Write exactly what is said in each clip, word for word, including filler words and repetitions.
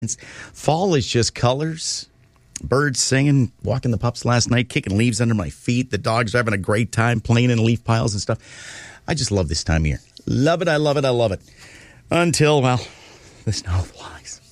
Fall is just colors, birds singing, walking the pups last night, kicking leaves under my feet. The dogs are having a great time playing in leaf piles and stuff. I just love this time of year. Love it, I love it, I love it. Until, well, the snow flies.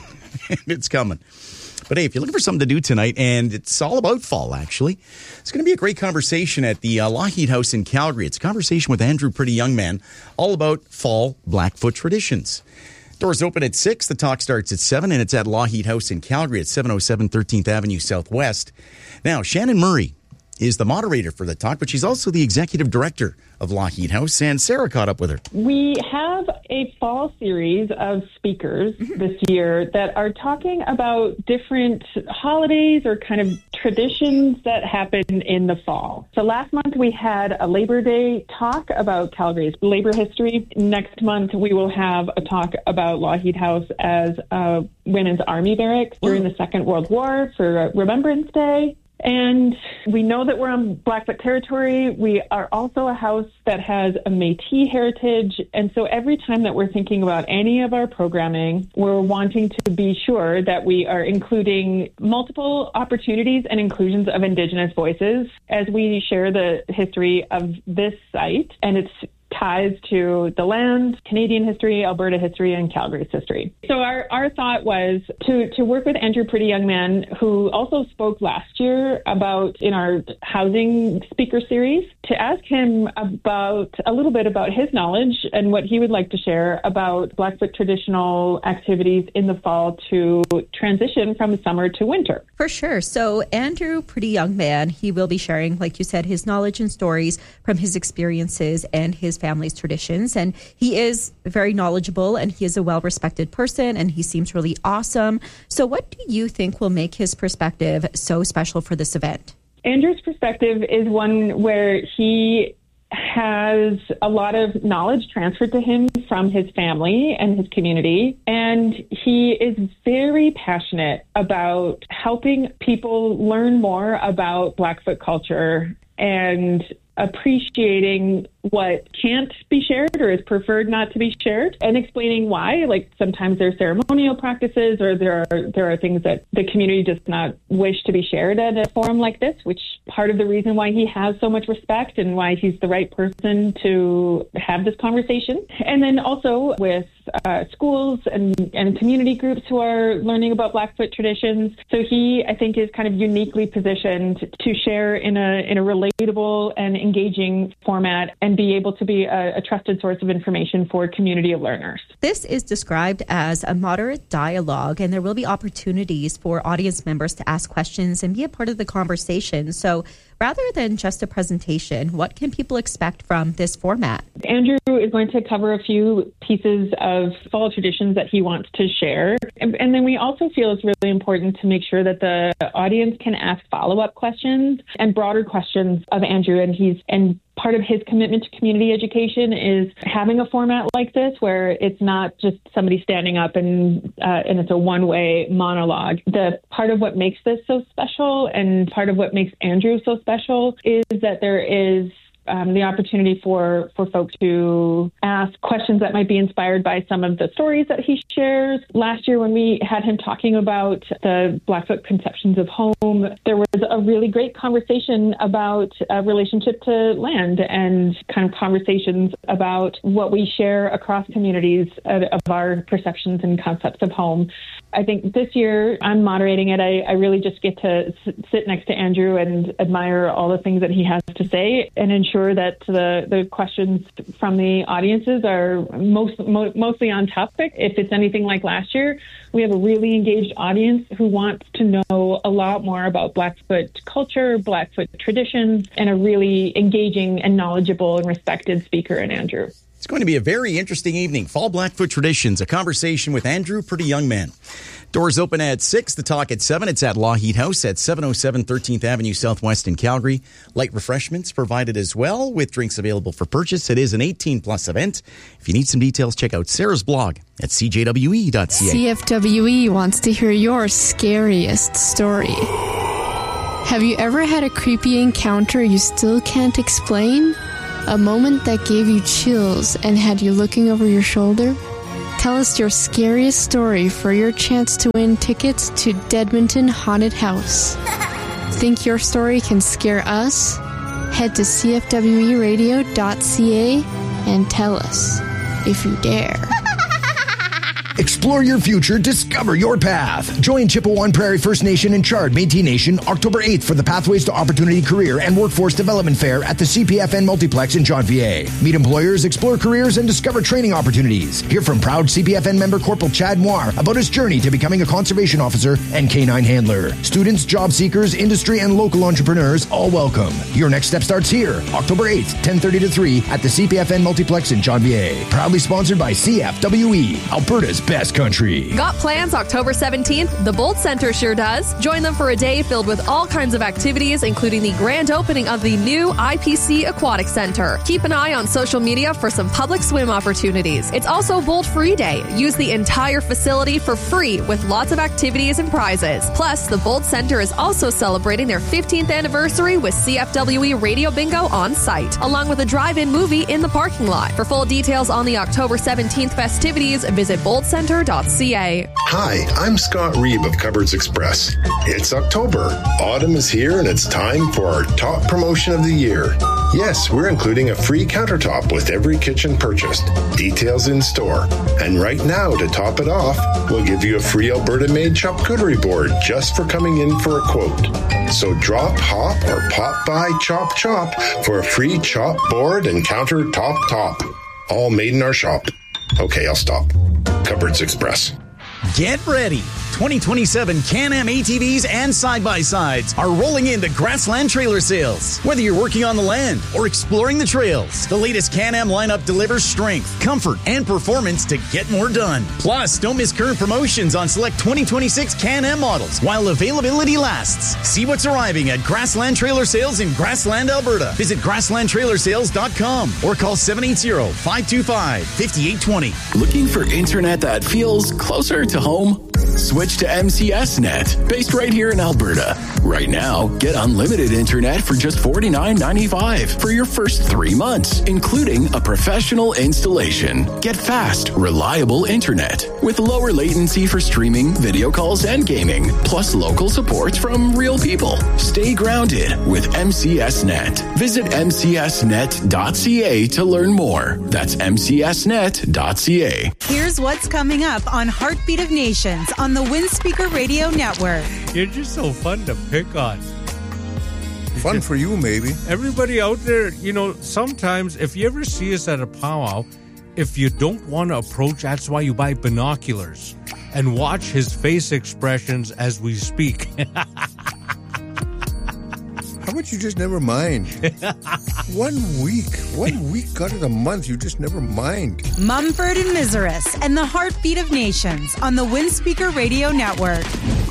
It's coming. But hey, if you're looking for something to do tonight, and it's all about fall, actually, it's going to be a great conversation at the uh, Lougheed House in Calgary. It's a conversation with Andrew Pretty Young Man, all about fall Blackfoot traditions. Doors open at six. The talk starts at seven, and it's at Lougheed House in Calgary at seven oh seven thirteenth Avenue Southwest. Now, Shannon Murray is the moderator for the talk, but she's also the executive director of Lougheed House, and Sarah caught up with her. We have a fall series of speakers this year that are talking about different holidays or kind of traditions that happen in the fall. So last month we had a Labor Day talk about Calgary's labor history. Next month we will have a talk about Lougheed House as a women's army barracks during the Second World War for Remembrance Day. And we know that we're on Blackfoot territory. We are also a house that has a Métis heritage. And so every time that we're thinking about any of our programming, we're wanting to be sure that we are including multiple opportunities and inclusions of Indigenous voices as we share the history of this site and its ties to the land, Canadian history, Alberta history, and Calgary's history. So our, our thought was to, to work with Andrew Pretty Young Man, who also spoke last year about in our housing speaker series, to ask him about a little bit about his knowledge and what he would like to share about Blackfoot traditional activities in the fall to transition from summer to winter. For sure. So Andrew Pretty Young Man, he will be sharing, like you said, his knowledge and stories from his experiences and his family's traditions. And he is very knowledgeable, and he is a well-respected person, and he seems really awesome. So what do you think will make his perspective so special for this event? Andrew's perspective is one where he has a lot of knowledge transferred to him from his family and his community. And he is very passionate about helping people learn more about Blackfoot culture and appreciating what can't be shared or is preferred not to be shared, and explaining why. Like sometimes there are ceremonial practices, or there are there are things that the community does not wish to be shared at a forum like this, which part of the reason why he has so much respect and why he's the right person to have this conversation. And then also with uh, schools and, and community groups who are learning about Blackfoot traditions. So he, I think, is kind of uniquely positioned to share in a in a relatable and engaging format and be able to be a, a trusted source of information for a community of learners. This is described as a moderate dialogue, and there will be opportunities for audience members to ask questions and be a part of the conversation. So rather than just a presentation, what can people expect from this format? Andrew is going to cover a few pieces of fall traditions that he wants to share. And, and then we also feel it's really important to make sure that the audience can ask follow-up questions and broader questions of Andrew. And he's and part of his commitment to community education is having a format like this where it's not just somebody standing up and uh, and it's a one-way monologue. The part of what makes this so special and part of what makes Andrew so special is that there is Um, the opportunity for, for folks to ask questions that might be inspired by some of the stories that he shares. Last year when we had him talking about the Blackfoot conceptions of home, there was a really great conversation about a relationship to land and kind of conversations about what we share across communities of, of our perceptions and concepts of home. I think this year I'm moderating it. I, I really just get to sit next to Andrew and admire all the things that he has to say and ensure that the, the questions from the audiences are most, mo- mostly on topic. If it's anything like last year, we have a really engaged audience who wants to know a lot more about Blackfoot culture, Blackfoot traditions, and a really engaging and knowledgeable and respected speaker in Andrew. It's going to be a very interesting evening. Fall Blackfoot Traditions, a conversation with Andrew Pretty Young Man. Doors open at six, the talk at seven. It's at Lougheed House at seven oh seven thirteenth Avenue Southwest in Calgary. Light refreshments provided as well, with drinks available for purchase. It is an eighteen plus event. If you need some details, check out Sarah's blog at c j w e dot c a. C F W E wants to hear your scariest story. Have you ever had a creepy encounter you still can't explain? A moment that gave you chills and had you looking over your shoulder? Tell us your scariest story for your chance to win tickets to Deadmonton Haunted House. Think your story can scare us? Head to c f w e radio dot c a and tell us, if you dare. Explore your future, discover your path. Join Chippewa Prairie First Nation and Chard Métis Nation October eighth for the Pathways to Opportunity Career and Workforce Development Fair at the C P F N Multiplex in Jean-Vier. Meet employers, explore careers, and discover training opportunities. Hear from proud C P F N member Corporal Chad Moir about his journey to becoming a conservation officer and canine handler. Students, job seekers, industry, and local entrepreneurs all welcome. Your next step starts here, October eighth, ten thirty to three at the C P F N Multiplex in Jean-Vier. Proudly sponsored by C F W E, Alberta's best country. Got plans October seventeenth? The Bolt Center sure does. Join them for a day filled with all kinds of activities, including the grand opening of the new I P C Aquatic Center. Keep an eye on social media for some public swim opportunities. It's also Bolt Free Day. Use the entire facility for free with lots of activities and prizes. Plus, the Bolt Center is also celebrating their fifteenth anniversary with C F W E Radio Bingo on site, along with a drive-in movie in the parking lot. For full details on the October seventeenth festivities, visit bolt center dot c a. Hi, I'm Scott Reeb of Cupboards Express. It's October. Autumn is here and it's time for our top promotion of the year. Yes, we're including a free countertop with every kitchen purchased. Details in store. And right now, to top it off, we'll give you a free Alberta-made charcuterie board just for coming in for a quote. So drop, hop, or pop by Chop Chop for a free chop board and countertop top. All made in our shop. Okay, I'll stop. Cupboards Express. Get ready. twenty twenty-seven Can-Am A T Vs and side-by-sides are rolling into Grassland Trailer Sales. Whether you're working on the land or exploring the trails, the latest Can-Am lineup delivers strength, comfort, and performance to get more done. Plus, don't miss current promotions on select twenty twenty-six Can-Am models while availability lasts. See what's arriving at Grassland Trailer Sales in Grassland, Alberta. Visit grassland trailer sales dot com or call seven eight zero, five two five, five eight two zero. Looking for internet that feels closer to home? Switch to M C S Net, based right here in Alberta. Right now, get unlimited internet for just forty-nine ninety-five for your first three months, including a professional installation. Get fast, reliable internet with lower latency for streaming, video calls, and gaming, plus local support from real people. Stay grounded with M C S Net. Visit m c s net dot c a to learn more. That's m c s net dot c a. Here's what's coming up on Heartbeat of Nations on the Windspeaker Radio Network. You're just so fun to pick on. Fun for you, maybe. Everybody out there, you know, sometimes if you ever see us at a powwow, if you don't want to approach, that's why you buy binoculars and watch his face expressions as we speak. How about you just never mind? One week, one week out of the month, you just never mind. Mumford and Miseris and the Heartbeat of Nations on the Windspeaker Radio Network.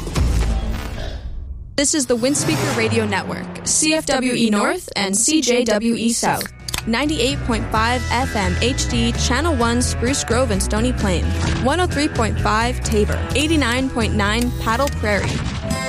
This is the Windspeaker Radio Network, C F W E North and C J W E South. ninety-eight point five F M H D, Channel one, Spruce Grove and Stony Plain. one oh three point five Tabor. eighty-nine point nine Paddle Prairie.